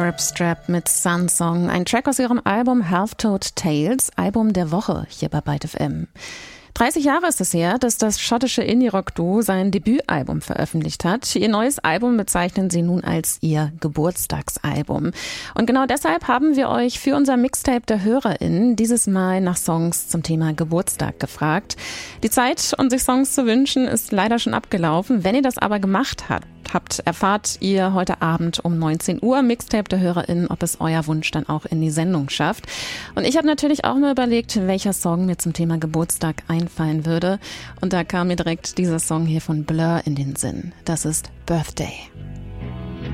Verb-Strap mit Sun Song, ein Track aus ihrem Album Half-Toad Tales, Album der Woche hier bei Byte FM. 30 Jahre ist es her, dass das schottische Indie-Rock-Duo sein Debütalbum veröffentlicht hat. Ihr neues Album bezeichnen sie nun als ihr Geburtstagsalbum. Und genau deshalb haben wir euch für unser Mixtape der HörerInnen dieses Mal nach Songs zum Thema Geburtstag gefragt. Die Zeit, um sich Songs zu wünschen, ist leider schon abgelaufen. Wenn ihr das aber gemacht habt, erfahrt ihr heute Abend um 19 Uhr Mixtape der HörerInnen, ob es euer Wunsch dann auch in die Sendung schafft. Und ich habe natürlich auch mal überlegt, welcher Song mir zum Thema Geburtstag einfallen würde. Und da kam mir direkt dieser Song hier von Blur in den Sinn. Das ist Birthday.